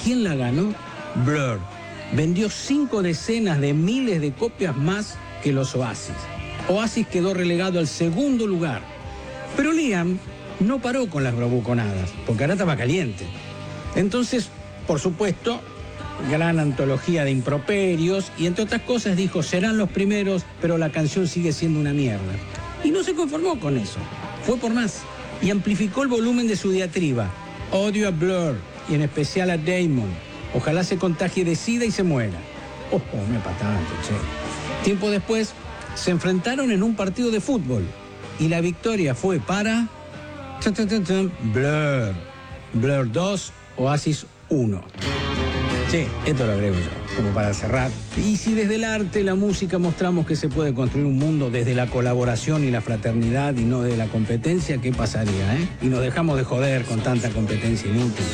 ¿Quién la ganó? Blur. Vendió 5 decenas de miles de copias más que los Oasis. Oasis quedó relegado al segundo lugar. Pero Liam no paró con las bravuconadas, porque ahora estaba caliente. Entonces, por supuesto, gran antología de improperios, y entre otras cosas dijo, serán los primeros, pero la canción sigue siendo una mierda. Y no se conformó con eso, fue por más, y amplificó el volumen de su diatriba. Odio a Blur, y en especial a Damon. Ojalá se contagie de SIDA y se muera. No es para tanto, che. Tiempo después, se enfrentaron en un partido de fútbol, y la victoria fue para... Blur. Blur 2, Oasis 1. Sí, esto lo agrego yo, como para cerrar. Y si desde el arte, la música, mostramos que se puede construir un mundo desde la colaboración y la fraternidad y no de la competencia, ¿qué pasaría, Y nos dejamos de joder con tanta competencia inútil.